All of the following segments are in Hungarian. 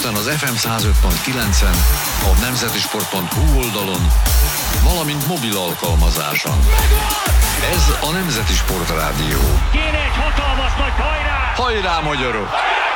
Budapesten az FM 105.9-en, a nemzetisport.hu oldalon, valamint mobil alkalmazáson. Ez a Nemzeti Sport Rádió. Kéne egy hatalmas nagy hajrá! Hajrá, magyarok!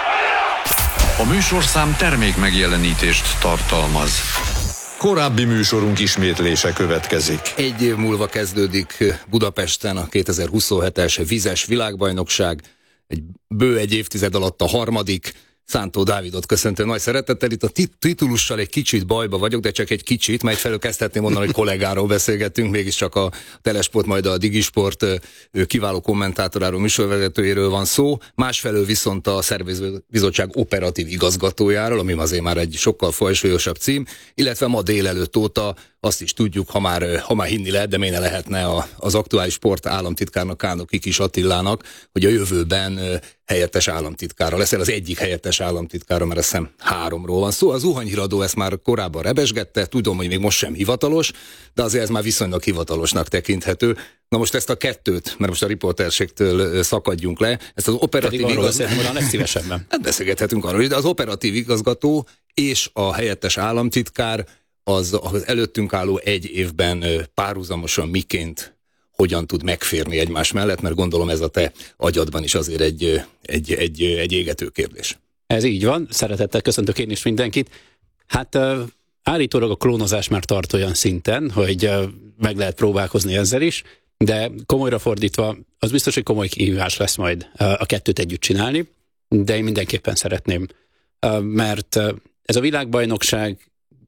A műsorszám termék megjelenítést tartalmaz. Korábbi műsorunk ismétlése következik. Egy év múlva kezdődik Budapesten a 2027-es vizes világbajnokság. Bő egy évtized alatt a harmadik. Szántó Dávidot köszöntöm nagy szeretettel. Itt a titulussal egy kicsit bajba vagyok, de csak egy kicsit, mert egyfelől kezdhetném mondani, hogy kollégáról beszélgettünk, mégiscsak a Telesport, majd a Digisport kiváló kommentátoráról, műsorvezetőjéről van szó. Másfelől viszont a Szervezőbizottság operatív igazgatójáról, ami azért már egy sokkal fajsúlyosabb cím, illetve ma délelőtt óta azt is tudjuk, ha már hinni lehet, de miért ne lehetne az aktuális sport államtitkárnak, Kánok Kis Attilának, hogy a jövőben helyettes államtitkára lesz, az egyik helyettes államtitkára, mert azt hiszem 3-ról van szó. Az zuhanyhíradó ezt már korábban rebesgette, tudom, hogy még most sem hivatalos, de azért ez már viszonylag hivatalosnak tekinthető. Na most ezt a kettőt, mert most a riporterségtől szakadjunk le, ezt az operatív igazgató... Hát beszélgethetünk arról, de az operatív igazgató és a helyettes államtitkár az előttünk álló egy évben párhuzamosan miként hogyan tud megférni egymás mellett, mert gondolom ez a te agyadban is azért egy égető kérdés. Ez így van, szeretettel köszöntök én is mindenkit. Hát állítólag a klónozás már tart olyan szinten, hogy meg lehet próbálkozni ezzel is, de komolyra fordítva, az biztos, hogy komoly kihívás lesz majd a kettőt együtt csinálni, de én mindenképpen szeretném, mert ez a világbajnokság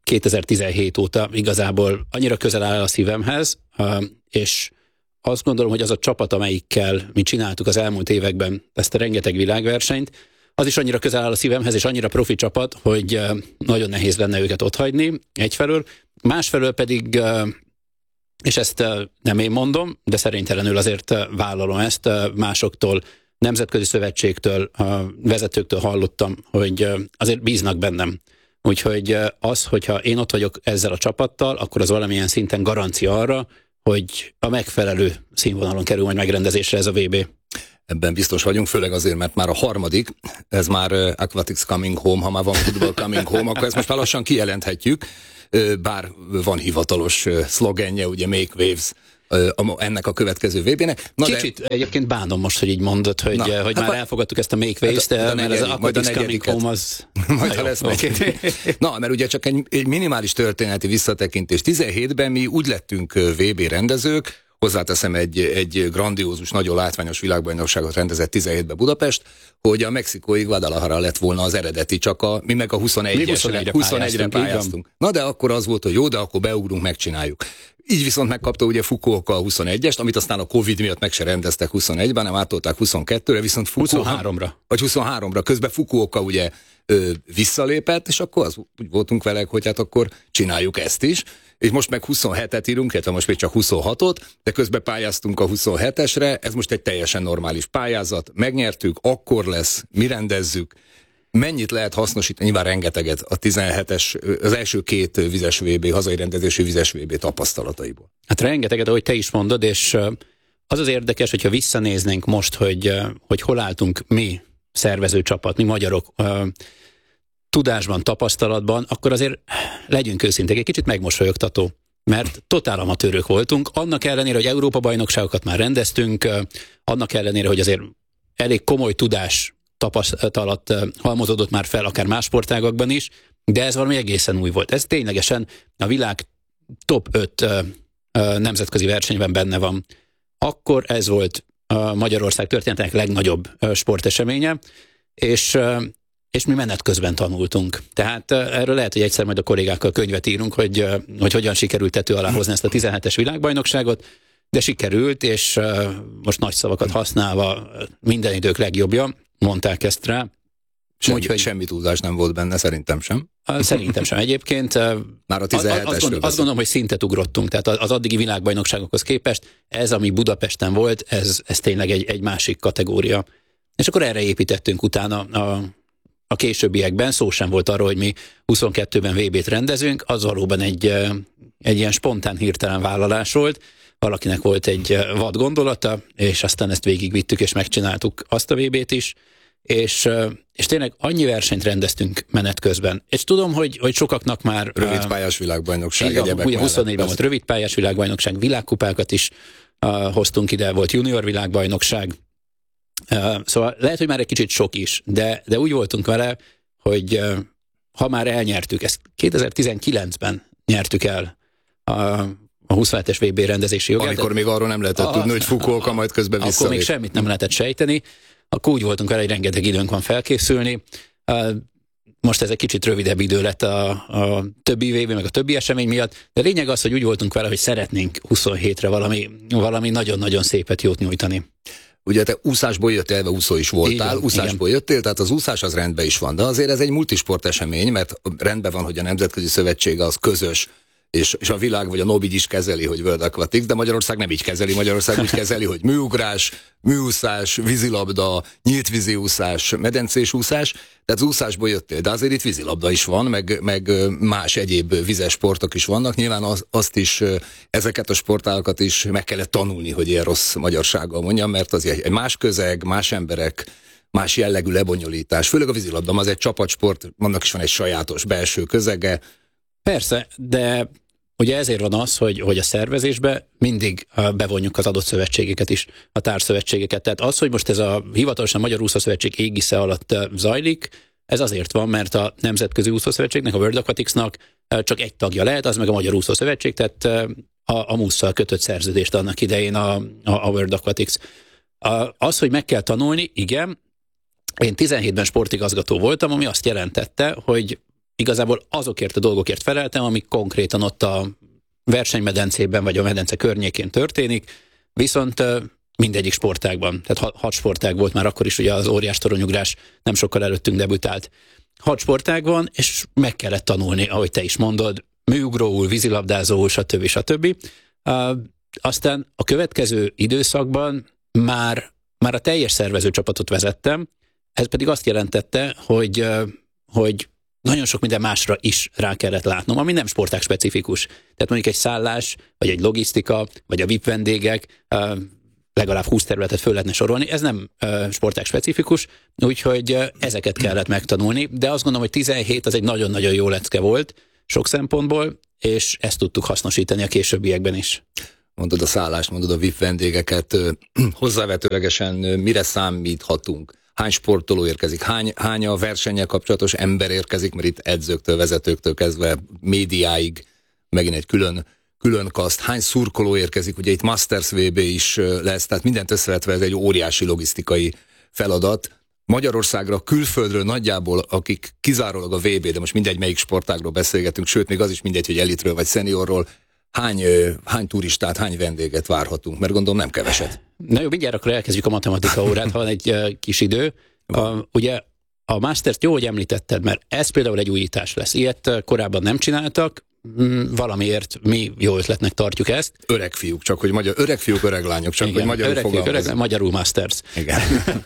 2017 óta igazából annyira közel áll a szívemhez, és azt gondolom, hogy az a csapat, amelyikkel mi csináltuk az elmúlt években ezt a rengeteg világversenyt, az is annyira közel áll a szívemhez, és annyira profi csapat, hogy nagyon nehéz lenne őket otthagyni egyfelől. Másfelől pedig, és ezt nem én mondom, de szerénytelenül azért vállalom ezt másoktól, nemzetközi szövetségtől, vezetőktől hallottam, hogy azért bíznak bennem. Úgyhogy az, hogyha én ott vagyok ezzel a csapattal, akkor az valamilyen szinten garancia arra, hogy a megfelelő színvonalon kerül majd megrendezésre ez a VB. Ebben biztos vagyunk, főleg azért, mert már a harmadik, ez már Aquatics Coming Home, ha már van Football Coming Home, akkor ezt most már lassan kijelenthetjük, bár van hivatalos szlogenje, ugye Make Waves, ennek a következő VB-nek. Kicsit egyébként bánom most, hogy így mondod, hogy már elfogadtuk ezt a Make Waves, mert ez az Aquatics Coming Home az... Majd ha lesz meg. Na, mert ugye csak egy minimális történeti visszatekintés. 17-ben mi úgy lettünk VB rendezők, hozzáteszem egy grandiózus, nagyon látványos világbajnokságot rendezett 17-ben Budapest, hogy a mexikói Guadalajara lett volna az eredeti, csak mi meg a 21-re pályáztunk. Na de akkor az volt, hogy jó, de akkor beugrunk, megcsináljuk. Így viszont megkapta ugye Fukuoka a 21-est, amit aztán a Covid miatt meg se rendeztek 21-ben, nem átolták 22-re, viszont 23-ra. Vagy 23-ra. Közben Fukuoka ugye visszalépett, és akkor úgy voltunk vele, hogy hát akkor csináljuk ezt is. És most meg 27-et írunk, illetve most még csak 26-ot, de közben pályáztunk a 27-esre, ez most egy teljesen normális pályázat, megnyertük, akkor lesz, mi rendezzük. Mennyit lehet hasznosítani? Nyilván rengeteget a 17-es, az első 2 vizes VB, hazai rendezésű vizes VB tapasztalataiból. Hát rengeteget, ahogy te is mondod, és az az érdekes, hogyha visszanéznénk most, hogy hol álltunk mi, szervező csapat, mi magyarok, tudásban, tapasztalatban, akkor azért legyünk őszinték, egy kicsit megmosolyogtató, mert totál amatőrök voltunk, annak ellenére, hogy Európa-bajnokságokat már rendeztünk, annak ellenére, hogy azért elég komoly tudás tapasztalat halmozódott már fel, akár más sportágakban is, de ez valami egészen új volt. Ez ténylegesen a világ top 5 nemzetközi versenyben benne van. Akkor ez volt Magyarország történetének legnagyobb sporteseménye, és mi menet közben tanultunk. Tehát erről lehet, hogy egyszer majd a kollégákkal könyvet írunk, hogy hogyan sikerült tető alá hozni ezt a 17-es világbajnokságot, de sikerült, és most nagy szavakat használva minden idők legjobbja, mondták ezt rá. Semmi túlzás nem volt benne, szerintem sem. Szerintem sem. Egyébként már a 17-esről azt gondolom, hogy szintet ugrottunk. Tehát az addigi világbajnokságokhoz képest ez, ami Budapesten volt, ez tényleg egy másik kategória. És akkor erre építettünk utána a későbbiekben. Szó sem volt arról, hogy mi 22-ben VB-t rendezünk, az valóban egy ilyen spontán, hirtelen vállalás volt. Valakinek volt egy vad gondolata, és aztán ezt végigvittük, és megcsináltuk azt a VB-t is. és tényleg annyi versenyt rendeztünk menet közben. És tudom, hogy sokaknak már... Rövidpályás világbajnokság, egyebek ugye mellett. 24-ben volt rövidpályás világbajnokság, világkupákat is hoztunk ide, volt junior világbajnokság. Szóval lehet, hogy már egy kicsit sok is, de úgy voltunk vele, hogy ha már elnyertük, ezt 2019-ben nyertük el a 27-es VB rendezési jogát. Amikor még arról nem lehetett tudni, hogy Fukuoka majd közben visszalép. Akkor még semmit nem lehetett sejteni. Akkor úgy voltunk vele, hogy rengeteg időnk van felkészülni. Most ez egy kicsit rövidebb idő lett a többi VB, meg a többi esemény miatt, de lényeg az, hogy úgy voltunk vele, hogy szeretnénk 27-re valami nagyon-nagyon szépet, jót nyújtani. Ugye te úszásból jöttél, elve úszó is voltál, Igen, úszásból jöttél, tehát az úszás az rendben is van, de azért ez egy multisport esemény, mert rendben van, hogy a Nemzetközi Szövetség az közös, és a világ vagy a NOBID is kezeli, hogy World Aquatics, de Magyarország nem így kezeli. Magyarország úgy kezeli, hogy műugrás, műúszás, vízilabda, nyílt víziúszás, medencés úszás, tehát az úszásból jöttél, de azért itt vízilabda is van, meg más egyéb vizes sportok is vannak. Nyilván azt is, ezeket a sportágakat is meg kellett tanulni, hogy ilyen rossz magyarsággal mondjam, mert az egy más közeg, más emberek, más jellegű lebonyolítás. Főleg a vízilabda, az egy csapatsport, annak is van egy sajátos belső közege. Persze, de ugye ezért van az, hogy a szervezésbe mindig bevonjuk az adott szövetségeket is, a társszövetségeket. Tehát az, hogy most ez a hivatalosan Magyar Úszószövetség égisze alatt zajlik, ez azért van, mert a Nemzetközi Úszószövetségnek, a World Aquaticsnak csak egy tagja lehet, az meg a Magyar Úszószövetség, tehát a MUSZ-szal kötött szerződést annak idején a World Aquatics. Az, hogy meg kell tanulni, igen, én 17-ben sportigazgató voltam, ami azt jelentette, hogy igazából azokért a dolgokért feleltem, amik konkrétan ott a versenymedencében vagy a medence környékén történik, viszont mindegyik sportágban, tehát 6 sportág volt már akkor is, ugye az óriás toronyugrás nem sokkal előttünk debütált. 6 sportág van, és meg kellett tanulni, ahogy te is mondod, műugróul, vízilabdázóul, stb. Aztán a következő időszakban már a teljes szervezőcsapatot vezettem, ez pedig azt jelentette, hogy nagyon sok minden másra is rá kellett látnom, ami nem sportág specifikus. Tehát mondjuk egy szállás, vagy egy logisztika, vagy a VIP vendégek, legalább 20 területet föl lehetne sorolni, ez nem sportág specifikus, úgyhogy ezeket kellett megtanulni, de azt gondolom, hogy 17 az egy nagyon-nagyon jó lecke volt sok szempontból, és ezt tudtuk hasznosítani a későbbiekben is. Mondod a szállást, mondod a VIP vendégeket, hozzávetőlegesen mire számíthatunk? Hány sportoló érkezik? Hány a versennyel kapcsolatos ember érkezik, mert itt edzőktől, vezetőktől kezdve médiáig megint egy külön kaszt. Hány szurkoló érkezik? Ugye itt Masters VB is lesz, tehát mindent összevetve ez egy óriási logisztikai feladat. Magyarországra, külföldről nagyjából, akik kizárólag a VB, de most mindegy melyik sportágról beszélgetünk, sőt még az is mindegy, hogy elitről vagy szeniorról, hány turistát, hány vendéget várhatunk? Mert gondolom nem keveset. Na jó, mindjárt akkor elkezdjük a matematika órát, ha van egy kis idő. Ugye a Mastert jó, hogy említetted, mert ez például egy újítás lesz. Ilyet korábban nem csináltak, valamiért mi jó ötletnek tartjuk ezt. Öreg fiúk, csak hogy öreg fiúk, öreg lányok, csak igen, hogy magyarul fogalmazunk. Magyarul Masters. Igen.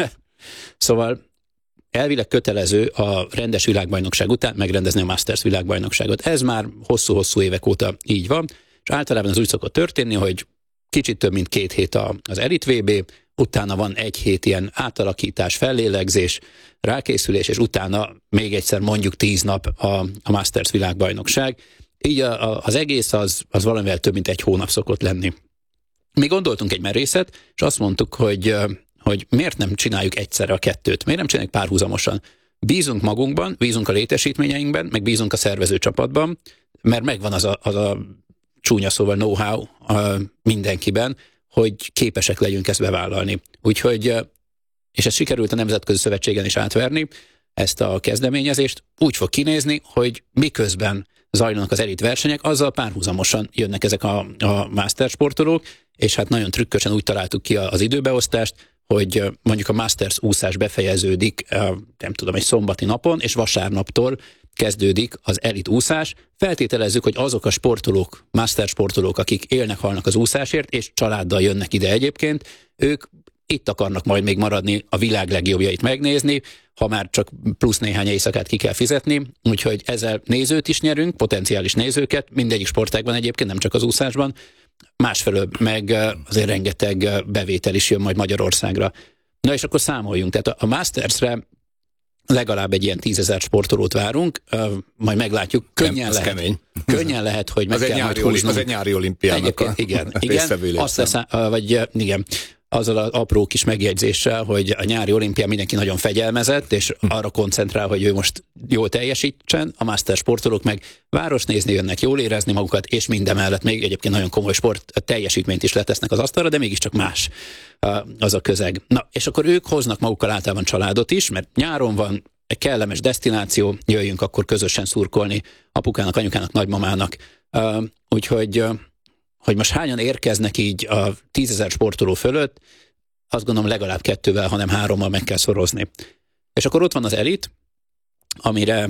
Szóval elvileg kötelező a rendes világbajnokság után megrendezni a Masters világbajnokságot. Ez már hosszú-hosszú évek óta így van, és általában az úgy szokott történni, hogy kicsit több mint 2 hét az Elit VB, utána van 1 hét ilyen átalakítás, fellélegzés, rákészülés, és utána még egyszer mondjuk 10 nap a Masters világbajnokság. Így az egész az valamivel több mint 1 hónap szokott lenni. Mi gondoltunk egy merészet, és azt mondtuk, hogy miért nem csináljuk egyszerre a kettőt, miért nem csináljuk párhuzamosan. Bízunk magunkban, bízunk a létesítményeinkben, meg bízunk a szervezőcsapatban, mert megvan az a csúnya szóval know-how mindenkiben, hogy képesek legyünk ezt bevállalni. Úgyhogy, és ez sikerült a Nemzetközi Szövetségen is átverni, ezt a kezdeményezést, úgy fog kinézni, hogy miközben zajlanak az elit versenyek, azzal párhuzamosan jönnek ezek a master sportolók, és hát nagyon trükkösen úgy találtuk ki az időbeosztást, hogy mondjuk a Masters úszás befejeződik, nem tudom, egy szombati napon, és vasárnaptól kezdődik az elit úszás. Feltételezzük, hogy azok a sportolók, master sportolók, akik élnek, halnak az úszásért, és családdal jönnek ide egyébként, ők itt akarnak majd még maradni, a világ legjobbjait megnézni, ha már csak plusz néhány éjszakát ki kell fizetni, úgyhogy ezzel nézőt is nyerünk, potenciális nézőket, mindegyik sportágban egyébként, nem csak az úszásban, másfelől meg azért rengeteg bevétel is jön majd Magyarországra. Na és akkor számoljunk. Tehát a Mastersre legalább egy ilyen 10 000 sportolót várunk, majd meglátjuk. Könnyen lehet, hogy meg kell majd húznunk. Az egy nyári olimpiának igen, igen. Azzal az apró kis megjegyzéssel, hogy a nyári olimpián mindenki nagyon fegyelmezett, és arra koncentrál, hogy ő most jól teljesítsen, a master sportolók meg városnézni jönnek, jól érezni magukat, és mindemellett még egyébként nagyon komoly sport teljesítményt is letesznek az asztalra, de mégiscsak más az a közeg. Na, és akkor ők hoznak magukkal általában családot is, mert nyáron van egy kellemes desztináció, jöjjünk akkor közösen szurkolni apukának, anyukának, nagymamának. Úgyhogy hogy most hányan érkeznek így a 10 000 sportoló fölött, azt gondolom legalább 2-vel, hanem 3-mal meg kell szorozni. És akkor ott van az elit, amire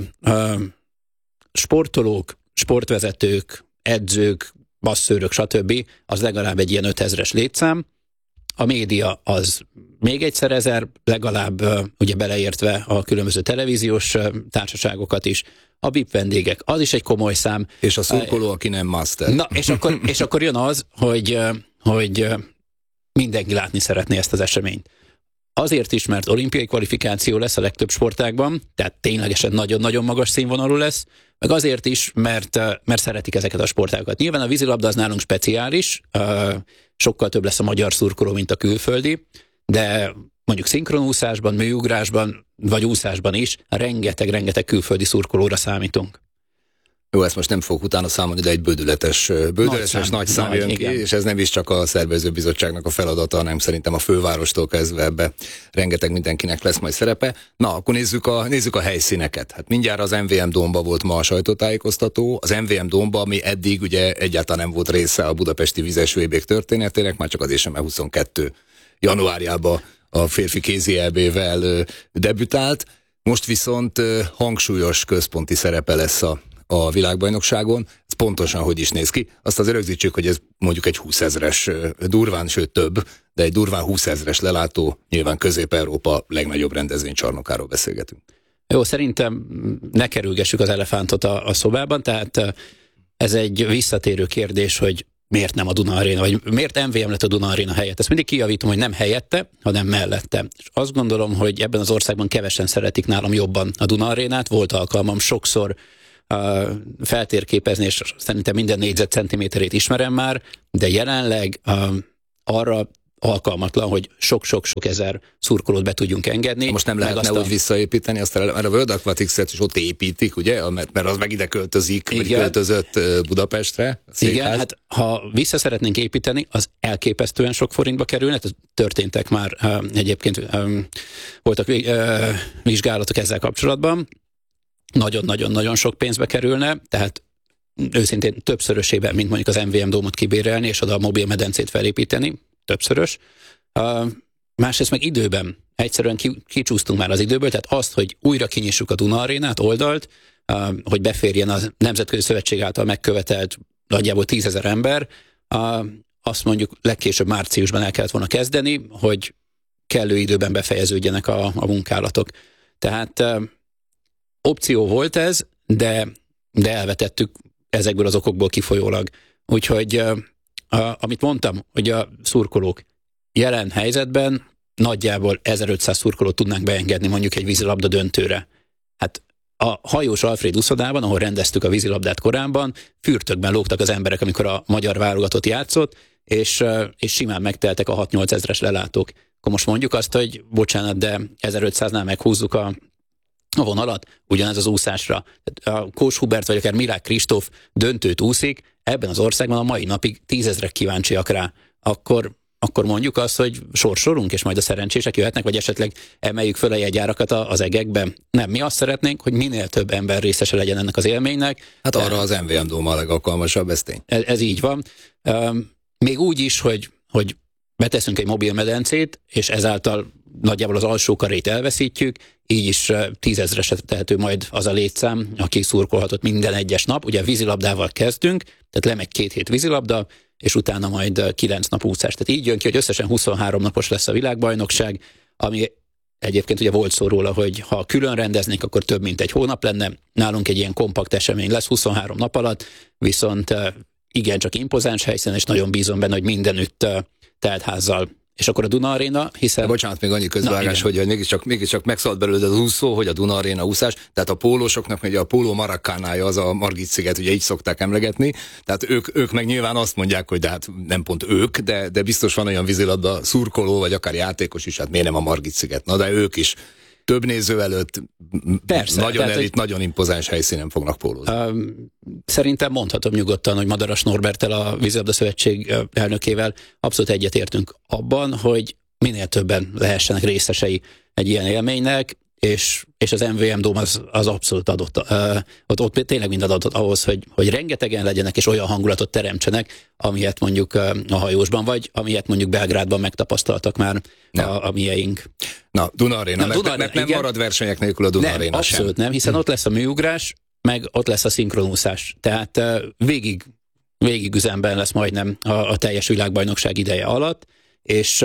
sportolók, sportvezetők, edzők, basszőrök, stb. Az legalább egy ilyen 5000-es létszám. A média az még egyszer 1000, legalább ugye beleértve a különböző televíziós társaságokat is. A VIP vendégek, az is egy komoly szám. És a szurkoló, aki nem master. Na, és akkor jön az, hogy mindenki látni szeretné ezt az eseményt. Azért is, mert olimpiai kvalifikáció lesz a legtöbb sportágban, tehát ténylegesen nagyon-nagyon magas színvonalú lesz, meg azért is, mert szeretik ezeket a sportágokat. Nyilván a vízilabda az nálunk speciális, sokkal több lesz a magyar szurkoló, mint a külföldi, de mondjuk szinkronúszásban, műugrásban, vagy úszásban is rengeteg külföldi szurkolóra számítunk. Jó, ezt most nem fogok utána számolni, de egy bődületes nagy szám jön ki, és ez nem is csak a szervezőbizottságnak a feladata, hanem szerintem a fővárostól kezdve ebbe rengeteg mindenkinek lesz majd szerepe. Na, akkor nézzük a helyszíneket. Hát mindjárt az MVM Dómba volt ma a sajtótájékoztató. Az MVM Dómba, ami eddig ugye egyáltalán nem volt része a budapesti vizes VB-k történetének, már csak azért sem, mert 22 januárjában a férfi kézi EB-vel debütált. Most viszont hangsúlyos központi szerepe lesz a világbajnokságon. Ez pontosan hogy is néz ki. Azt azért rögzítsük, hogy ez mondjuk egy 20 000-es, durván, sőt több, de egy durván 20 000-es lelátó, nyilván Közép-Európa legnagyobb rendezvénycsarnokáról beszélgetünk. Jó, szerintem ne kerülgessük az elefántot a szobában, tehát ez egy visszatérő kérdés, hogy miért nem a Duna Aréna, vagy miért MVM lett a Duna Aréna helyett. Ezt mindig kijavítom, hogy nem helyette, hanem mellette. És azt gondolom, hogy ebben az országban kevesen szeretik nálam jobban a Duna Arénát. Volt alkalmam sokszor feltérképezni, és szerintem minden négyzetcentiméterét ismerem már, de jelenleg arra alkalmatlan, hogy sok-sok ezer szurkolót be tudjunk engedni. Most nem lehetne úgy visszaépíteni, mert a World Aquatics-et is ott építik, ugye? Mert az meg ide költözik, vagy költözött Budapestre. Igen, hát ha vissza szeretnénk építeni, az elképesztően sok forintba kerülne, történtek már egyébként voltak vizsgálatok ezzel kapcsolatban, nagyon-nagyon sok pénzbe kerülne, tehát őszintén többszörösében, mint mondjuk az MVM Dómot kibérelni, és oda a mobil medencét felépíteni, többszörös. Másrészt meg időben, egyszerűen kicsúsztunk már az időből, tehát azt, hogy újra kinyissuk a Duna Arénát, oldalt, hogy beférjen a Nemzetközi Szövetség által megkövetelt nagyjából 10 000 ember, azt mondjuk legkésőbb márciusban el kellett volna kezdeni, hogy kellő időben befejeződjenek a munkálatok. Tehát opció volt ez, de elvetettük ezekből az okokból kifolyólag. Úgyhogy amit mondtam, hogy a szurkolók jelen helyzetben nagyjából 1500 szurkolót tudnánk beengedni mondjuk egy vízilabda döntőre. Hát a Hajós Alfréd úszodában, ahol rendeztük a vízilabdát korábban, fürtökben lógtak az emberek, amikor a magyar válogatott játszott, és simán megteltek a 6-8 ezres lelátók. Akkor most mondjuk azt, hogy bocsánat, de 1500-nál meghúzzuk a vonalat, ugyanez az úszásra. A Kós Hubert vagy akár Milák Kristóf döntőt úszik, ebben az országban a mai napig 10 000 kíváncsiak rá. Akkor mondjuk azt, hogy sorsolunk, és majd a szerencsések jöhetnek, vagy esetleg emeljük föl a jegyárakat az egekbe. Nem, mi azt szeretnénk, hogy minél több ember részese legyen ennek az élménynek. Hát arra az MVM Dóma a legalkalmasabb, ez tény. Ez így van. Még úgy is, hogy beteszünk egy mobil medencét, és ezáltal nagyjából az alsó karét elveszítjük, így is 10 000-esre tehető majd az a létszám, aki szurkolhatott minden egyes nap. Ugye vízilabdával kezdünk, tehát lemegy 2 hét vízilabda, és utána majd 9 nap úszás. Tehát így jön ki, hogy összesen 23 napos lesz a világbajnokság, ami egyébként ugye volt szó róla, hogy ha külön rendeznénk, akkor több mint egy hónap lenne. Nálunk egy ilyen kompakt esemény lesz 23 nap alatt, viszont igencsak impozáns helyszínen, és nagyon bízom benne, hogy mindenütt teltházzal és akkor a Duna Arena, hiszen... De bocsánat, még annyi közvágás, hogy mégiscsak megszólalt belőle az úszó, hogy a Duna Arena úszás, tehát a pólósoknak ugye a póló Maracánája az a Margit-sziget, ugye így szokták emlegetni, tehát ők meg nyilván azt mondják, hogy de hát nem pont ők, de biztos van olyan vízilabda szurkoló, vagy akár játékos is, hát miért nem a Margit-sziget? Na de ők is több néző előtt persze, nagyon tehát, elit, nagyon impozáns helyszínen fognak pólózni. Szerintem mondhatom nyugodtan, hogy Madaras Norberttel, a Vízilabda Szövetség elnökével abszolút egyetértünk abban, hogy minél többen lehessenek részesei egy ilyen élménynek, és az MVM Dome az abszolút adott. Ott tényleg mind adott ahhoz, hogy rengetegen legyenek, és olyan hangulatot teremtsenek, amilyet mondjuk a hajósban, vagy amilyet mondjuk Belgrádban megtapasztaltak már a mieink. Na, Duna Arena, mert nem marad versenyek nélkül a Duna Arena sem. Abszolút nem, hiszen ott lesz a műugrás, meg ott lesz a szinkronúszás. Tehát végig üzemben lesz majdnem a teljes világbajnokság ideje alatt, és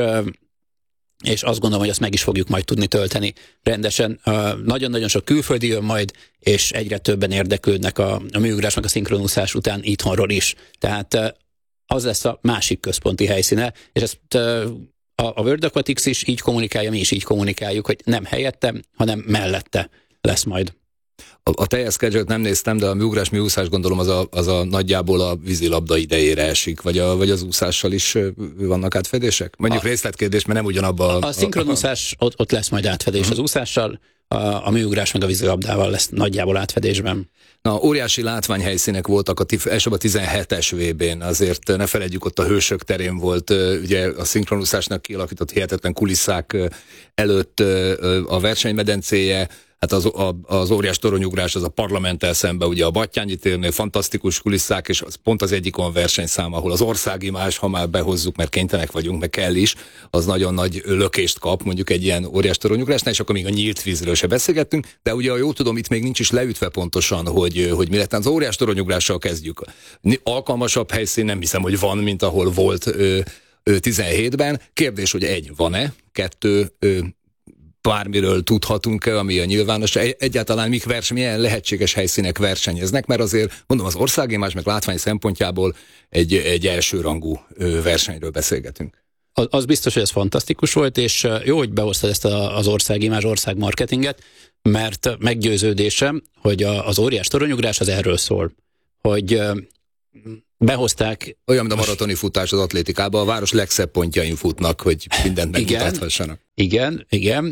azt gondolom, hogy azt meg is fogjuk majd tudni tölteni rendesen. Nagyon-nagyon sok külföldi jön majd, és egyre többen érdeklődnek a műugrás meg a szinkronúszás után itthonról is. Tehát az lesz a másik központi helyszíne, és ezt a World Aquatics is így kommunikálja, mi is így kommunikáljuk, hogy nem helyette, hanem mellette lesz majd. A teljes schedule-t nem néztem, de a műugrás, műúszás gondolom az a nagyjából a vízilabda idejére esik, vagy az úszással is vannak átfedések? Mondjuk részletkérdés, mert nem ugyanabban. A szinkronúszás ott lesz majd átfedés az úszással, a műugrás meg a vízilabdával lesz nagyjából átfedésben. Na, óriási látványhelyszínek voltak elsőbb a 17-es VB-n, azért ne feledjük, ott a Hősök terén volt ugye a szinkronúszásnak kialakított hihetetlen kulisszák előtt a versenymedencéje. Hát az óriás toronyugrás az a Parlamenttel szemben, ugye a Battyányi térnél fantasztikus kulisszák, és az pont az egyik olyan versenyszám, ahol az országimázs, ha már behozzuk, mert kénytelenek vagyunk, meg kell is, az nagyon nagy lökést kap, mondjuk egy ilyen óriás toronyugrásnál, és akkor még a nyílt vízről se beszélgettünk, de ugye, ha jól tudom, itt még nincs is leütve pontosan, hogy mi lett. Az óriás toronyugrással kezdjük. Alkalmasabb helyszín nem hiszem, hogy van, mint ahol volt 17-ben. Kérdés, hogy van-e? 2, bármiről tudhatunk-e, ami a nyilvános, egyáltalán milyen lehetséges helyszínek versenyeznek, mert azért, mondom, az országimázs meg látvány szempontjából egy elsőrangú versenyről beszélgetünk. Az biztos, hogy ez fantasztikus volt, és jó, hogy behoztad ezt az országimázs, országmarketinget, mert meggyőződésem, hogy az óriás toronyugrás az erről szól, hogy behozták... Olyan, mint a maratoni futás az atlétikában, a város legszebb pontjain futnak, hogy mindent megmutathassanak. Igen,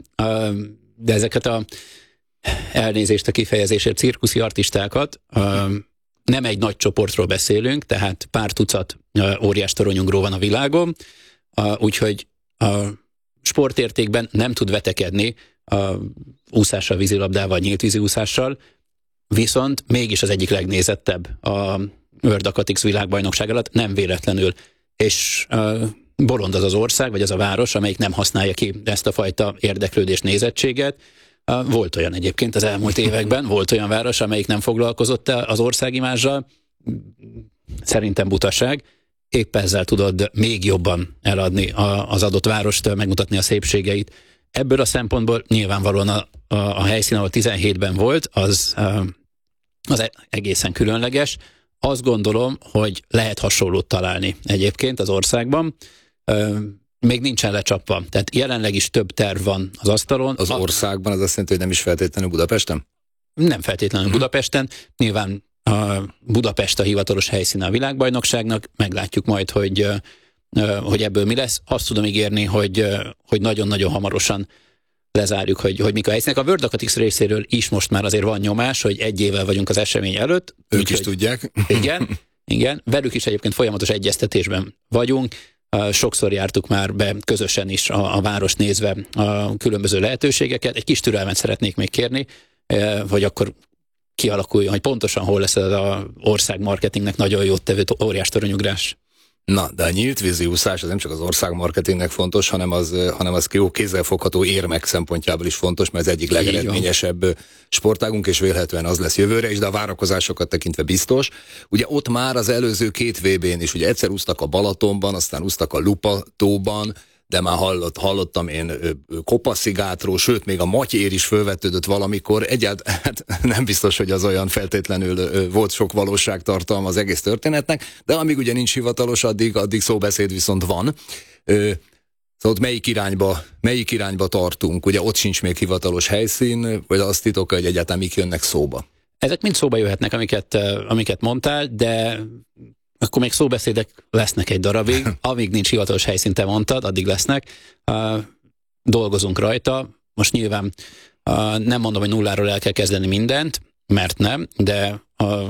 de ezeket elnézést a kifejezésért, cirkuszi artistákat nem egy nagy csoportról beszélünk, tehát pár tucat óriás toronyugró van a világon, úgyhogy a sportértékben nem tud vetekedni úszással, vízilabdával, nyíltvízi úszással, viszont mégis az egyik legnézettebb a World Aquatics világbajnokság alatt, nem véletlenül. És bolond az ország, vagy az a város, amelyik nem használja ki ezt a fajta érdeklődés, nézettséget. Volt olyan egyébként az elmúlt években, volt olyan város, amelyik nem foglalkozott az országimázsal. Szerintem butaság. Épp ezzel tudod még jobban eladni az adott várost, megmutatni a szépségeit. Ebből a szempontból nyilvánvalóan a helyszín, ahol 17-ben volt, az egészen különleges. Azt gondolom, hogy lehet hasonlót találni egyébként az országban. Még nincsen lecsapva. Tehát jelenleg is több terv van az asztalon. Az országban az azt jelenti, hogy nem is feltétlenül Budapesten? Nem feltétlenül Budapesten. Nyilván Budapest a hivatalos helyszíne a világbajnokságnak. Meglátjuk majd, hogy ebből mi lesz. Azt tudom ígérni, hogy nagyon-nagyon hamarosan lezárjuk, hogy mik a helyszínek. A World Aquatics részéről is most már azért van nyomás, hogy 1 évvel vagyunk az esemény előtt. Ők is tudják. Igen. Velük is egyébként folyamatos egyeztetésben vagyunk. Sokszor jártuk már be közösen is a város nézve a különböző lehetőségeket. Egy kis türelmet szeretnék még kérni, hogy akkor kialakuljon, hogy pontosan hol lesz az ország marketingnek nagyon jót tevő óriás toronyugrás. Na, de a nyílt vízi úszás az nem csak az ország marketingnek fontos, hanem az jó kézzelfogható érmek szempontjából is fontos, mert az egyik legeredményesebb sportágunk, és vélhetően az lesz jövőre is, de a várakozásokat tekintve biztos. Ugye ott már az előző 2 VB-n is, ugye egyszer úsztak a Balatonban, aztán úsztak a Lupa-tóban, de már hallottam én Kopaszigátról, sőt, még a Matyér is fölvetődött valamikor. Egyáltalán hát nem biztos, hogy az olyan feltétlenül volt sok valóságtartalma az egész történetnek, de amíg ugye nincs hivatalos, addig szóbeszéd viszont van. Szóval ott melyik irányba tartunk? Ugye ott sincs még hivatalos helyszín, vagy azt titolja, hogy egyáltalán mik jönnek szóba? Ezek mind szóba jöhetnek, amiket mondtál, de akkor még szóbeszédek lesznek egy darabig, amíg nincs hivatalos helyszín, te mondtad, addig lesznek. Dolgozunk rajta. Most nyilván nem mondom, hogy nulláról el kell kezdeni mindent, mert nem, de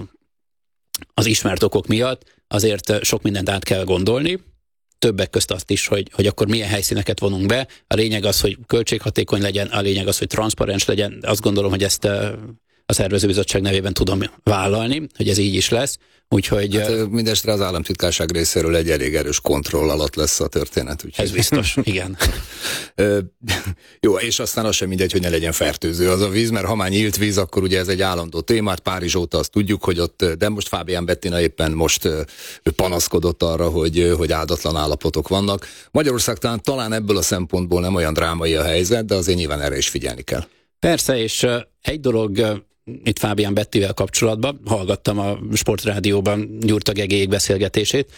az ismert okok miatt azért sok mindent át kell gondolni. Többek közt azt is, hogy akkor milyen helyszíneket vonunk be. A lényeg az, hogy költséghatékony legyen, a lényeg az, hogy transzparens legyen. Azt gondolom, hogy ezt a szervezőbizottság nevében tudom vállalni, hogy ez így is lesz. Úgyhogy... Hát, mindestre az államtitkárság részéről egy elég erős kontroll alatt lesz a történet. Úgyhogy... Ez biztos, igen. Jó, és aztán az sem mindegy, hogy ne legyen fertőző az a víz, mert ha már nyílt víz, akkor ugye ez egy állandó témát. Párizs óta azt tudjuk, hogy ott, de most Fábián Bettina éppen most panaszkodott arra, hogy áldatlan állapotok vannak. Magyarország talán ebből a szempontból nem olyan drámai a helyzet, de azért nyilván erre is figyelni kell. Persze, és egy dolog itt Fábián Bettivel kapcsolatban, hallgattam a Sportrádióban Gyurta Gegélyék beszélgetését.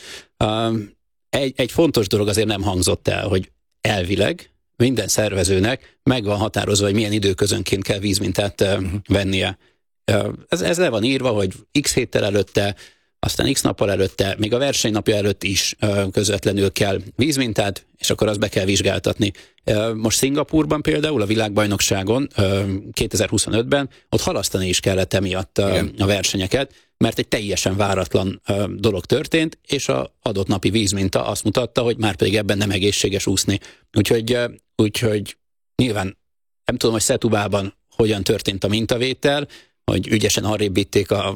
Egy fontos dolog azért nem hangzott el, hogy elvileg minden szervezőnek meg van határozva, hogy milyen időközönként kell vízmintát vennie. Ez le van írva, hogy x héttel előtte, aztán x nappal előtte, még a versenynapja előtt is közvetlenül kell vízmintát, és akkor azt be kell vizsgáltatni. Most Szingapúrban például a világbajnokságon 2025-ben ott halasztani is kellett emiatt a versenyeket, mert egy teljesen váratlan dolog történt, és az adott napi vízminta azt mutatta, hogy már pedig ebben nem egészséges úszni. Úgyhogy nyilván nem tudom, hogy Setubában hogyan történt a mintavétel, hogy ügyesen arrébb vitték a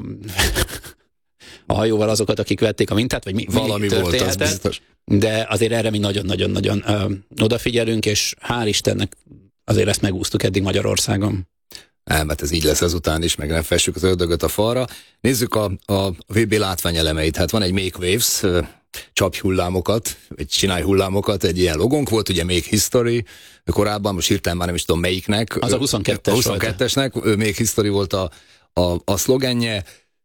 hajóval azokat, akik vették a mintát, vagy valami volt, az biztos. De azért erre mi nagyon-nagyon-nagyon odafigyelünk, és hál' Istennek azért ezt megúsztuk eddig Magyarországon. Mert ez így lesz ezután is, meg nem fessük az ördögöt a falra. Nézzük a VB látványelemeit. Hát van egy Make Waves, csapj hullámokat, vagy csinálj hullámokat, egy ilyen logónk volt, ugye Make History, korábban, most hirtelen már nem is tudom melyiknek. Az a 22-es. A 22-esnek, Make History volt a szlogenje.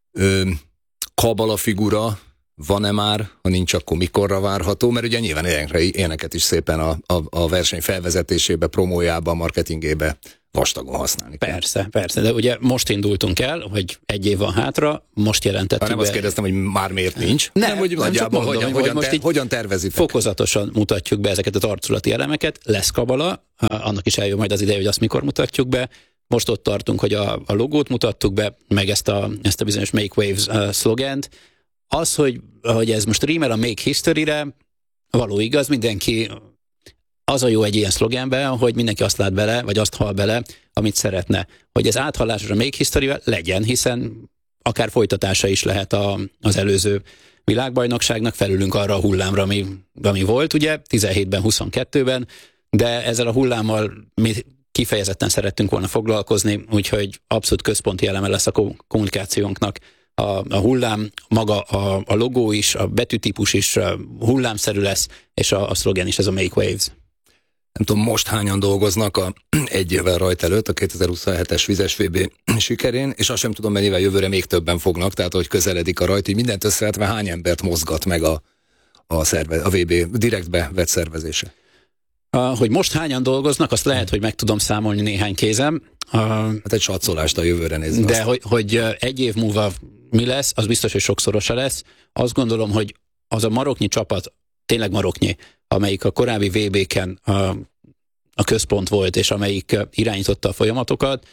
Kabala figura van-e már, ha nincs, akkor mikorra várható, mert ugye nyilván ilyeneket is szépen a verseny felvezetésébe, promójába, marketingébe vastagon használni. Persze, de ugye most indultunk el, hogy egy év van hátra, most jelentettük nem be. Azt kérdeztem, hogy már miért nincs, nem, hogy nagyjából mondom, hogyan tervezitek. Fokozatosan mutatjuk be ezeket a tarculati elemeket, lesz kabala, annak is eljön majd az ideje, hogy azt mikor mutatjuk be. Most ott tartunk, hogy a logót mutattuk be, meg ezt a bizonyos Make Waves szlogent. Az, hogy ez most rímel a Make History-re, való igaz, mindenki, az a jó egy ilyen szlogenben, hogy mindenki azt lát bele, vagy azt hall bele, amit szeretne. Hogy ez áthallásos a Make History-vel legyen, hiszen akár folytatása is lehet az előző világbajnokságnak, felülünk arra a hullámra, ami volt, ugye, 17-ben, 22-ben, de ezzel a hullámmal mi kifejezetten szerettünk volna foglalkozni, úgyhogy abszolút központi eleme lesz a kommunikációnknak. A hullám, maga a logó is, a betűtípus is hullámszerű lesz, és a szlogen is, ez a Make Waves. Nem tudom, most hányan dolgoznak egy évvel rajta előtt, a 2027-es vizes VB sikerén, és azt sem tudom, mennyivel jövőre még többen fognak, tehát hogy közeledik a rajta, hogy mindent összevetve hány embert mozgat meg a VB direktbe vett szervezése. Hogy most hányan dolgoznak, azt lehet, hogy meg tudom számolni néhány kézem. Hát egy satszólást a jövőre nézni. De hogy egy év múlva mi lesz, az biztos, hogy sokszorosa lesz. Azt gondolom, hogy az a maroknyi csapat, tényleg maroknyi, amelyik a korábbi VB-ken a központ volt, és amelyik irányította a folyamatokat,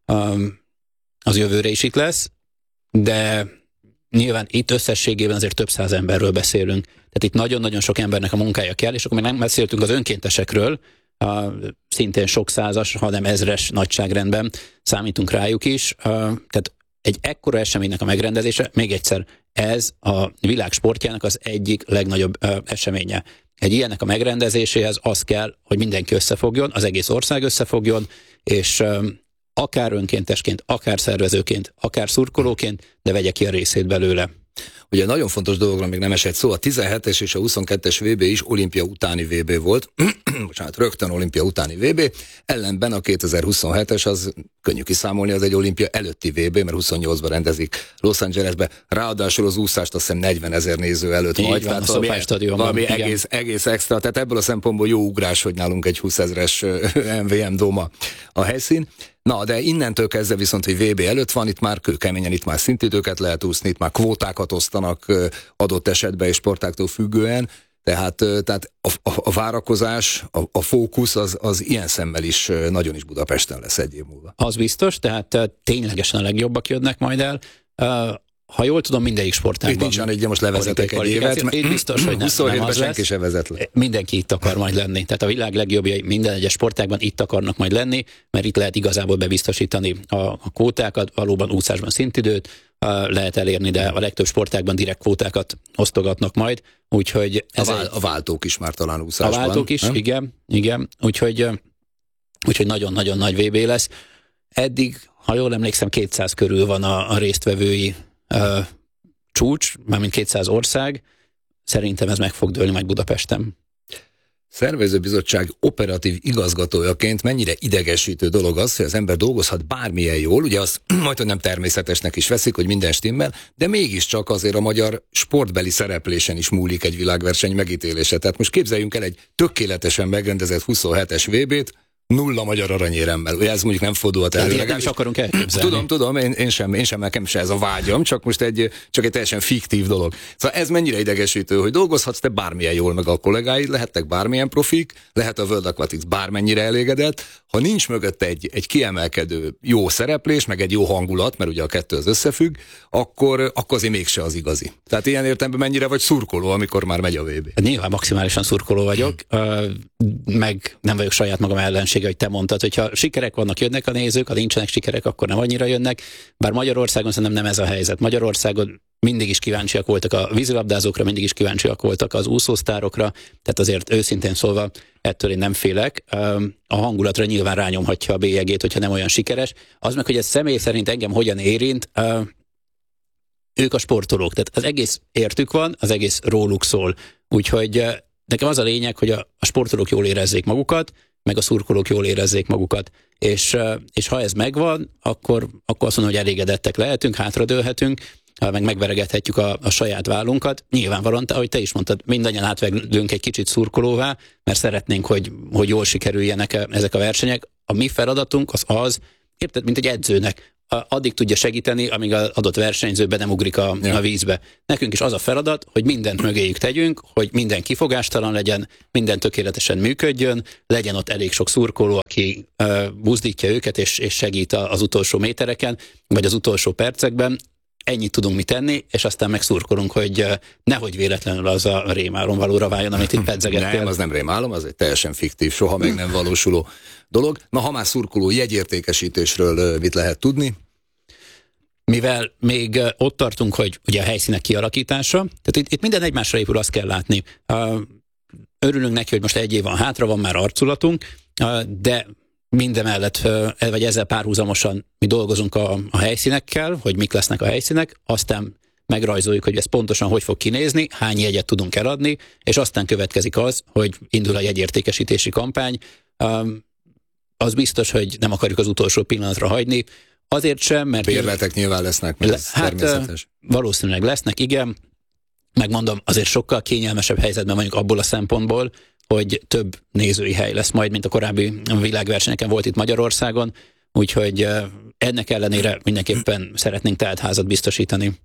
az jövőre is itt lesz, de nyilván itt összességében azért több száz emberről beszélünk. Tehát itt nagyon-nagyon sok embernek a munkája kell, és akkor még nem beszéltünk az önkéntesekről, szintén sok százas, hanem ezres nagyságrendben számítunk rájuk is. Tehát egy ekkora eseménynek a megrendezése, még egyszer, ez a világ sportjának az egyik legnagyobb eseménye. Egy ilyennek a megrendezéséhez az kell, hogy mindenki összefogjon, az egész ország összefogjon, és akár önkéntesként, akár szervezőként, akár szurkolóként, de vegye ki a részét belőle. Ugye nagyon fontos dologról még nem esett szó, a 17-es és a 22-es VB is olimpia utáni VB volt, bocsánat, rögtön olimpia utáni VB, ellenben a 2027-es az könnyű kiszámolni, az egy olimpia előtti VB, mert 28-ban rendezik Los Angelesbe, ráadásul az úszást azt hiszem 40 000 néző előtt így vagy, van, tehát valami egész extra, tehát ebből a szempontból jó ugrás, hogy nálunk egy 20 000-es MVM doma a helyszín. Na, de innentől kezdve viszont, hogy VB előtt van, itt már kőkeményen, itt már szintidőket lehet úszni, itt már kvótákat osztanak adott esetben és sportáktól függően, tehát a várakozás, a fókusz az ilyen szemmel is nagyon is Budapesten lesz egy év múlva. Az biztos, tehát ténylegesen a legjobbak jönnek majd el. Ha jól tudom, mindegyik sportágban. Itt nincs egy, most levezetek egy évet, mert itt biztos, hogy nem az senki se vezet le. Mindenki itt akar majd lenni. Tehát a világ legjobbjai minden egyes sportágban itt akarnak majd lenni, mert itt lehet igazából bebiztosítani a kvótákat, valóban úszásban szintidőt lehet elérni, de a legtöbb sportágban direkt kvótákat osztogatnak majd. Úgyhogy a váltók is már talán úszásban. A váltók is, nem? Igen. Úgyhogy nagyon-nagyon nagy VB lesz. Eddig, ha jól emlékszem, 200 körül van a résztvevői csúcs, mármint 200 ország. Szerintem ez meg fog dőlni majd Budapesten. Szervezőbizottság operatív igazgatójaként mennyire idegesítő dolog az, hogy az ember dolgozhat bármilyen jól, ugye azt majdnem nem természetesnek is veszik, hogy minden stimmel, de mégiscsak azért a magyar sportbeli szereplésen is múlik egy világverseny megítélése. Tehát most képzeljünk el egy tökéletesen megrendezett 27-es VB-t, 0 magyar aranyéremmel. Ugye ez mondjuk nem fordulhat elő. Nem is akarunk elképzelni. Tudom, én sem, nekem sem ez a vágyam, csak most egy teljesen fiktív dolog. Szóval ez mennyire idegesítő, hogy dolgozhatsz te bármilyen jól, meg a kollégáid, lehettek bármilyen profik, lehet a World Aquatics bármennyire elégedett, ha nincs mögötte egy kiemelkedő jó szereplés, meg egy jó hangulat, mert ugye a kettő az összefügg, akkor azért mégse az igazi. Tehát ilyen értelemben mennyire vagy szurkoló, amikor már megy a VB? Nyilván maximálisan szurkoló vagyok, meg nem vagyok saját magam ellensége, hogy te mondtad, hogyha sikerek vannak, jönnek a nézők, ha nincsenek sikerek, akkor nem annyira jönnek. Bár Magyarországon szerintem nem ez a helyzet. Magyarországon mindig is kíváncsiak voltak a vízilabdázókra, mindig is kíváncsiak voltak az úszósztárokra, tehát azért őszintén szólva ettől én nem félek. A hangulatra nyilván rányomhatja a bélyegét, hogyha nem olyan sikeres. Az meg, hogy ez személy szerint engem hogyan érint, ők a sportolók, tehát az egész értük van, az egész róluk szól. Úgyhogy nekem az a lényeg, hogy a sportolók jól érezzék magukat, meg a szurkolók jól érezzék magukat. És ha ez megvan, akkor azt mondom, hogy elégedettek lehetünk, hátradőlhetünk, meg megveregethetjük a saját vállunkat. Nyilvánvalóan, ahogy te is mondtad, mindannyian átveglünk egy kicsit szurkolóvá, mert szeretnénk, hogy jól sikerüljenek ezek a versenyek. A mi feladatunk az, érted, mint egy edzőnek, addig tudja segíteni, amíg az adott versenyző be nem ugrik a vízbe. Nekünk is az a feladat, hogy mindent mögéjük tegyünk, hogy minden kifogástalan legyen, minden tökéletesen működjön, legyen ott elég sok szurkoló, aki buzdítja őket és segít az utolsó métereken, vagy az utolsó percekben. Ennyit tudunk mi tenni, és aztán megszurkolunk, hogy nehogy véletlenül az a rémálom valóra váljon, amit itt pedzegettél. Nem, az nem rémálom, az egy teljesen fiktív, soha meg nem valósuló dolog. Na, ha már szurkoló jegyértékesítésről mit lehet tudni? Mivel még ott tartunk, hogy ugye a helyszínek kialakítása, tehát itt minden egymásra épül, azt kell látni. Örülünk neki, hogy most egy év van hátra, van már arculatunk, de mindemellett, vagy ezzel párhuzamosan mi dolgozunk a helyszínekkel, hogy mik lesznek a helyszínek, aztán megrajzoljuk, hogy ez pontosan hogy fog kinézni, hány jegyet tudunk eladni, és aztán következik az, hogy indul a jegyértékesítési kampány. Az biztos, hogy nem akarjuk az utolsó pillanatra hagyni, azért sem, mert... Bérletek nyilván lesznek, mert ez természetes. Valószínűleg lesznek, igen. Megmondom, azért sokkal kényelmesebb helyzetben vagyunk abból a szempontból, hogy több nézői hely lesz majd, mint a korábbi világversenyeken volt itt Magyarországon, úgyhogy ennek ellenére mindenképpen szeretnénk teltházat biztosítani.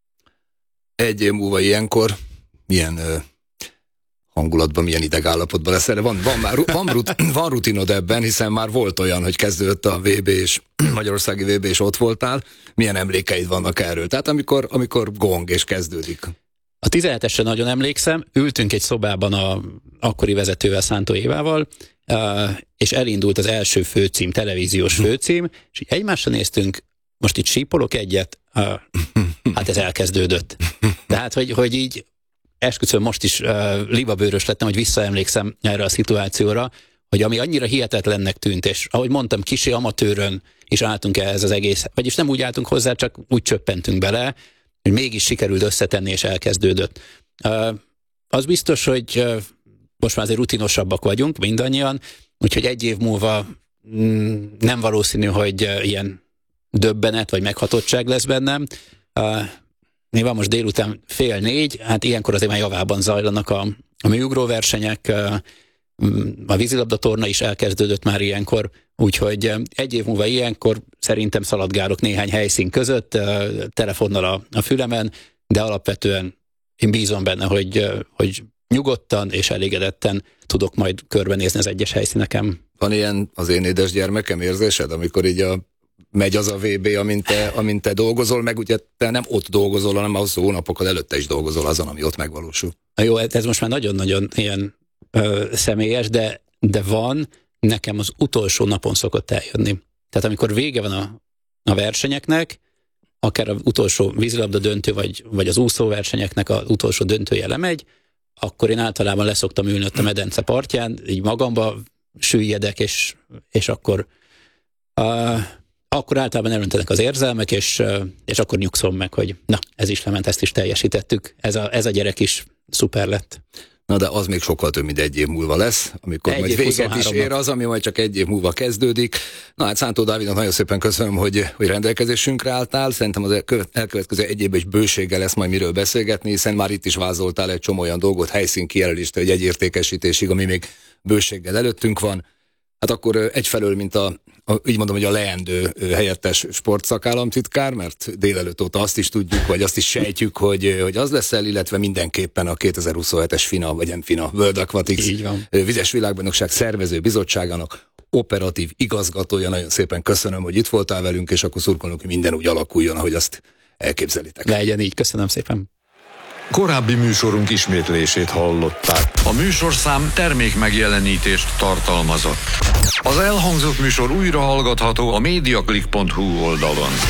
Egy év múlva ilyenkor milyen hangulatban, milyen idegállapotban lesz? Van rutinod ebben, hiszen már volt olyan, hogy kezdődött a VB és Magyarországi VB és ott voltál. Milyen emlékeid vannak erről? Tehát amikor gong és kezdődik. A 17-esre nagyon emlékszem, ültünk egy szobában a akkori vezetővel, Szántó Évával, és elindult az első főcím, televíziós főcím, és így egymásra néztünk, most itt sípolok egyet, hát ez elkezdődött. Tehát, hogy így esküszöm, most is libabőrös lettem, hogy visszaemlékszem erre a szituációra, hogy ami annyira hihetetlennek tűnt, és ahogy mondtam, kicsi amatőrön is álltunk ehhez az egész, vagyis nem úgy álltunk hozzá, csak úgy csöppentünk bele, mégis sikerült összetenni, és elkezdődött. Az biztos, hogy most már azért rutinosabbak vagyunk mindannyian, úgyhogy egy év múlva nem valószínű, hogy ilyen döbbenet vagy meghatottság lesz bennem. Nyilván most délután 3:30, hát ilyenkor azért már javában zajlanak a műugró versenyek, a vízilabdatorna is elkezdődött már ilyenkor, úgyhogy egy év múlva ilyenkor szerintem szaladgálok néhány helyszín között, telefonnal a fülemen, de alapvetően én bízom benne, hogy nyugodtan és elégedetten tudok majd körbenézni az egyes helyszíneken. Van ilyen az én édes gyermekem érzésed, amikor így megy az a VB, amint te dolgozol, meg ugye te nem ott dolgozol, hanem az hónapokkal előtte is dolgozol azon, ami ott megvalósul. Jó, ez most már nagyon-nagyon ilyen személyes, de van, nekem az utolsó napon szokott eljönni. Tehát amikor vége van a versenyeknek, akár az utolsó vízilabda döntő, vagy az úszó versenyeknek az utolsó döntője lemegy, akkor én általában leszoktam ülni ott a medence partján, így magamba süllyedek, és akkor általában elöntenek az érzelmek, és akkor nyugszom meg, hogy na, ez is lement, ezt is teljesítettük. Ez a gyerek is szuper lett. Na de az még sokkal több, mint egy év múlva lesz, amikor majd véget is ér az, ami majd csak egy év múlva kezdődik. Na hát Szántó Dávidnak nagyon szépen köszönöm, hogy rendelkezésünkre álltál. Szerintem az elkövetkező egy évben is bőséggel lesz majd miről beszélgetni, hiszen már itt is vázoltál egy csomó olyan dolgot, helyszín kijelöléstől, egy egyértékesítésig, ami még bőséggel előttünk van. Hát akkor egyfelől, mint így mondom, hogy a leendő helyettes sportszakállamtitkár, mert délelőtt óta azt is tudjuk, vagy azt is sejtjük, hogy az leszel, illetve mindenképpen a 2027-es FINA, vagy nem FINA, World Aquatics vizes világbajnokság szervező bizottságának operatív igazgatója. Nagyon szépen köszönöm, hogy itt voltál velünk, és akkor szurkolunk, hogy minden úgy alakuljon, ahogy azt elképzelitek. Legyen így, köszönöm szépen. Korábbi műsorunk ismétlését hallották. A műsorszám termék megjelenítést tartalmazott. Az elhangzott műsor újra hallgatható a mediaclick.hu oldalon.